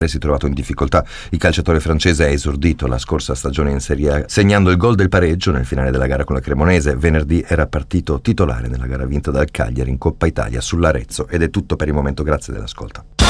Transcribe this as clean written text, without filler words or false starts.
si è trovato in difficoltà. Il calciatore francese ha esordito la scorsa stagione in Serie A segnando il gol del pareggio nel finale della gara con la Cremonese. Venerdì era partito titolare nella gara vinta dal Cagliari in Coppa Italia sull'Arezzo. Ed è tutto per il momento, grazie dell'ascolto.